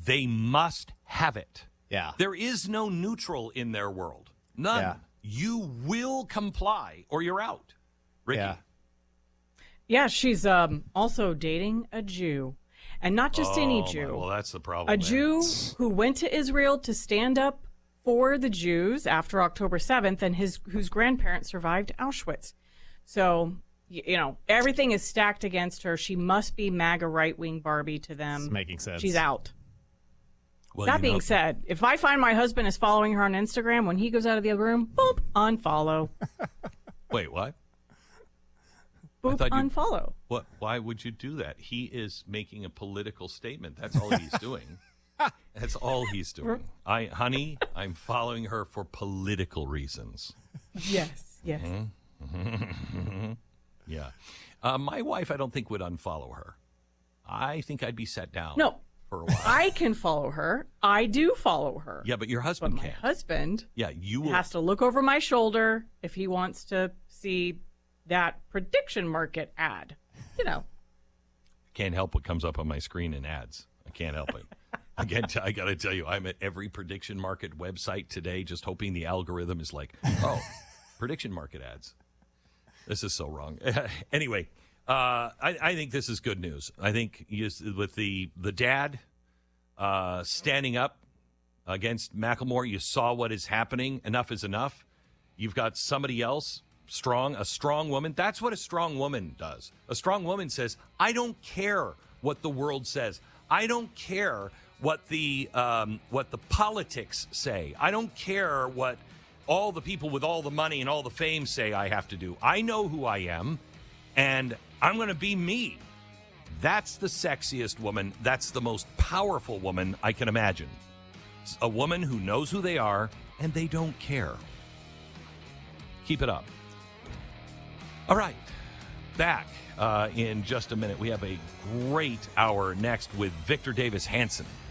They must have it. Yeah. There is no neutral in their world. None. Yeah. You will comply or you're out. Ricky. Yeah. Yeah, she's also dating a Jew. And not just any Jew. Well, that's the problem. A Jew who went to Israel to stand up for the Jews after October 7th and whose grandparents survived Auschwitz. So, everything is stacked against her. She must be MAGA right-wing Barbie to them. It's making sense. She's out. Well, that being said, if I find my husband is following her on Instagram, when he goes out of the other room, boop, unfollow. Wait, what? Boop, unfollow. What? Why would you do that? He is making a political statement. That's all he's doing. That's all he's doing. Honey, I'm following her for political reasons. Yes. Yeah. My wife, I don't think, would unfollow her. I think I'd be set down. No. For a while. I can follow her. I do follow her. Yeah, but your husband But my can't. husband you will. has to look over my shoulder if he wants to see that prediction market ad. Can't help what comes up on my screen in ads. I can't help it. I got to tell you, I'm at every prediction market website today just hoping the algorithm is like, prediction market ads. This is so wrong. Anyway, I think this is good news. I think with the dad standing up against Macklemore, you saw what is happening. Enough is enough. You've got somebody else, a strong woman. That's what a strong woman does. A strong woman says, I don't care what the world says. I don't care what the politics say. I don't care what all the people with all the money and all the fame say I have to do. I know who I am, and I'm going to be me. That's the sexiest woman. That's the most powerful woman I can imagine. It's a woman who knows who they are, and they don't care. Keep it up. All right. Back in just a minute. We have a great hour next with Victor Davis Hanson.